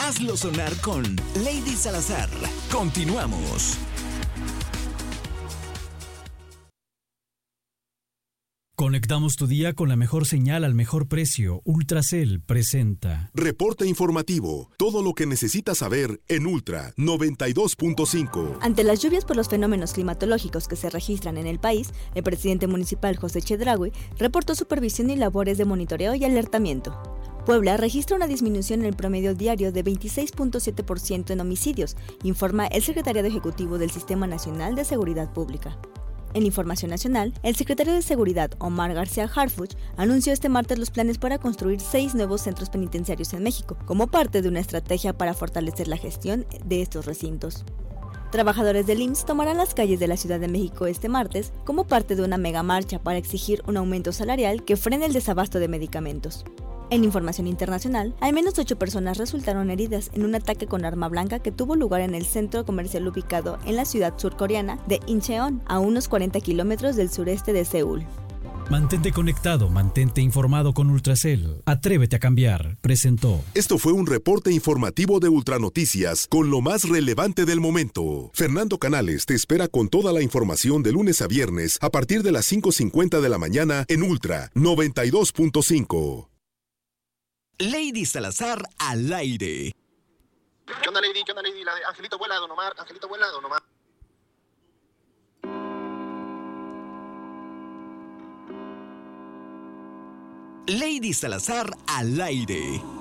Hazlo sonar con Lady Salazar. Continuamos. Conectamos tu día con la mejor señal al mejor precio. Ultracel presenta Reporte informativo. Todo lo que necesitas saber en Ultra 92.5. Ante las lluvias por los fenómenos climatológicos que se registran en el país, el presidente municipal José Chedraui reportó supervisión y labores de monitoreo y alertamiento. Puebla registra una disminución en el promedio diario de 26.7% en homicidios, informa el secretariado ejecutivo del Sistema Nacional de Seguridad Pública. En información nacional, el secretario de Seguridad, Omar García Harfuch, anunció este martes los planes para construir 6 nuevos centros penitenciarios en México, como parte de una estrategia para fortalecer la gestión de estos recintos. Trabajadores del IMSS tomarán las calles de la Ciudad de México este martes como parte de una megamarcha para exigir un aumento salarial que frene el desabasto de medicamentos. En información internacional, al menos 8 personas resultaron heridas en un ataque con arma blanca que tuvo lugar en el centro comercial ubicado en la ciudad surcoreana de Incheon, a unos 40 kilómetros del sureste de Seúl. Mantente conectado, mantente informado con Ultracel. Atrévete a cambiar. Presentó. Esto fue un reporte informativo de Ultranoticias con lo más relevante del momento. Fernando Canales te espera con toda la información de lunes a viernes a partir de las 5:50 de la mañana en Ultra 92.5. Lady Salazar al aire. ¿Qué onda, Lady? ¿Qué onda, Lady? La de Angelito vuela, Don Omar. Angelito vuela, Don Omar. Lady Salazar al aire.